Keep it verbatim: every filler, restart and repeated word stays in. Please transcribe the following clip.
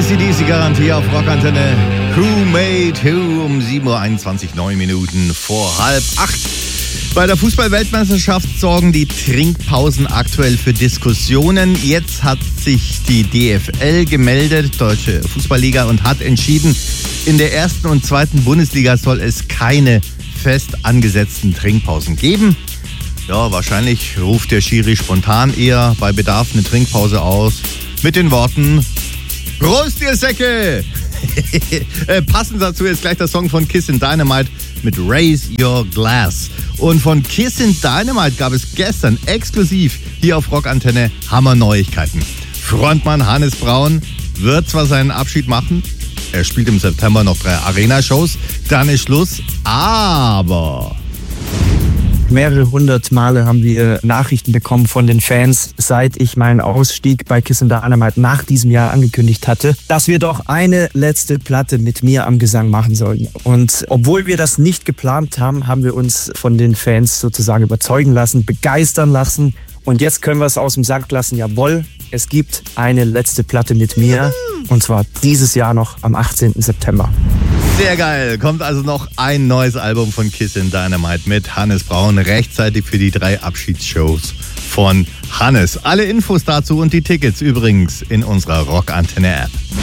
A C D C-Garantie auf Rockantenne. Who Made Who um sieben Uhr einundzwanzig, neun Minuten vor halb acht. Bei der Fußball-Weltmeisterschaft sorgen die Trinkpausen aktuell für Diskussionen. Jetzt hat sich die D F L gemeldet, Deutsche Fußballliga, und hat entschieden, in der ersten und zweiten Bundesliga soll es keine fest angesetzten Trinkpausen geben. Ja, wahrscheinlich ruft der Schiri spontan eher bei Bedarf eine Trinkpause aus mit den Worten: Prost, ihr Säcke! äh, passend dazu ist gleich der Song von Kissin' Dynamite mit Raise Your Glass. Und von Kissin' Dynamite gab es gestern exklusiv hier auf Rockantenne Hammer-Neuigkeiten. Frontmann Hannes Braun wird zwar seinen Abschied machen, er spielt im September noch drei Arena-Shows, dann ist Schluss, aber... Mehrere hundert Male haben wir Nachrichten bekommen von den Fans, seit ich meinen Ausstieg bei Kissin' Dynamite nach diesem Jahr angekündigt hatte, dass wir doch eine letzte Platte mit mir am Gesang machen sollen. Und obwohl wir das nicht geplant haben, haben wir uns von den Fans sozusagen überzeugen lassen, begeistern lassen. Und jetzt können wir es aus dem Sack lassen, jawohl, es gibt eine letzte Platte mit mir. Und zwar dieses Jahr noch am achtzehnten September. Sehr geil. Kommt also noch ein neues Album von Kissin' Dynamite mit Hannes Braun, rechtzeitig für die drei Abschiedsshows von Hannes. Alle Infos dazu und die Tickets übrigens in unserer Rockantenne-App.